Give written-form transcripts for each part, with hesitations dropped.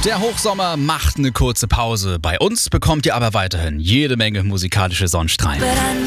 Der Hochsommer macht eine kurze Pause. Bei uns bekommt ihr aber weiterhin jede Menge musikalische Sonnenstrahlen.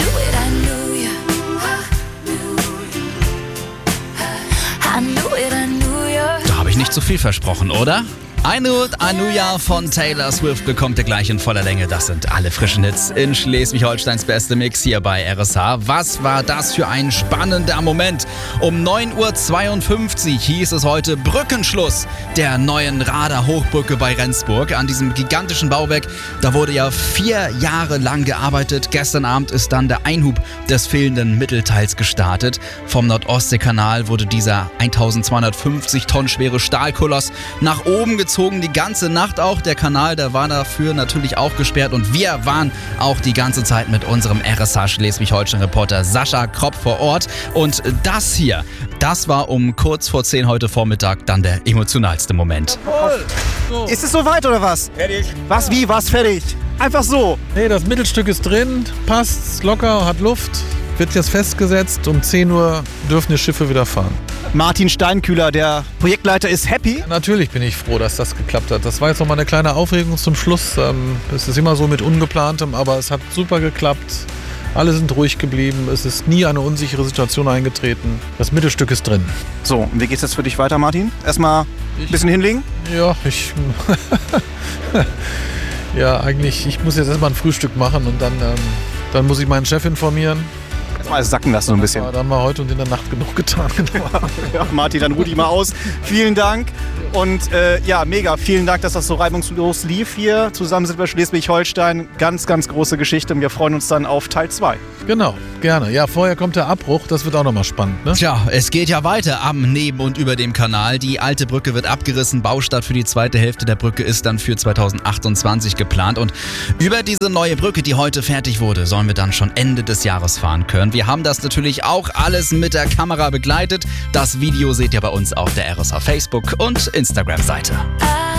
Da habe ich nicht zu viel versprochen, oder? I Knew It, I Knew Ya von Taylor Swift bekommt ihr gleich in voller Länge. Das sind alle frischen Hits in Schleswig-Holsteins beste Mix hier bei RSH. Was war das für ein spannender Moment? Um 9.52 Uhr hieß es heute Brückenschluss der neuen Rader-Hochbrücke bei Rendsburg. An diesem gigantischen Bauwerk, da wurde ja 4 Jahre lang gearbeitet. Gestern Abend ist dann der Einhub des fehlenden Mittelteils gestartet. Vom Nordostseekanal wurde dieser 1250 Tonnen schwere Stahlkoloss nach oben gezogen, die ganze Nacht auch. Der Kanal, der war dafür natürlich auch gesperrt und wir waren auch die ganze Zeit mit unserem RSH Schleswig-Holstein-Reporter Sascha Kropp vor Ort. Und das hier, das war um kurz vor 10 heute Vormittag dann der emotionalste Moment. So. Ist es soweit oder was? Fertig. Was, wie, was, fertig? Einfach so. Nee, das Mittelstück ist drin, passt, locker, hat Luft, wird jetzt festgesetzt. Um 10 Uhr dürfen die Schiffe wieder fahren. Martin Steinkühler, der Projektleiter, ist happy. Natürlich bin ich froh, dass das geklappt hat. Das war jetzt noch mal eine kleine Aufregung zum Schluss. Es ist immer so mit Ungeplantem, aber es hat super geklappt. Alle sind ruhig geblieben. Es ist nie eine unsichere Situation eingetreten. Das Mittelstück ist drin. So, und wie geht's jetzt für dich weiter, Martin? Erstmal ein bisschen hinlegen? Ja, ja, eigentlich, ich muss jetzt erstmal ein Frühstück machen und dann muss ich meinen Chef informieren. Mal sacken lassen so ein bisschen. Ja, dann haben wir heute und in der Nacht genug getan. Ja, Martin, dann ruh dich mal aus. Vielen Dank. Und ja, mega. Vielen Dank, dass das so reibungslos lief hier. Zusammen sind wir Schleswig-Holstein. Ganz, ganz große Geschichte und wir freuen uns dann auf Teil 2. Genau, gerne. Ja, vorher kommt der Abbruch. Das wird auch nochmal spannend, ne? Tja, es geht ja weiter am, neben und über dem Kanal. Die alte Brücke wird abgerissen. Baustart für die zweite Hälfte der Brücke ist dann für 2028 geplant. Und über diese neue Brücke, die heute fertig wurde, sollen wir dann schon Ende des Jahres fahren können. Wir haben das natürlich auch alles mit der Kamera begleitet. Das Video seht ihr bei uns auf der RSH Facebook und Instagram-Seite.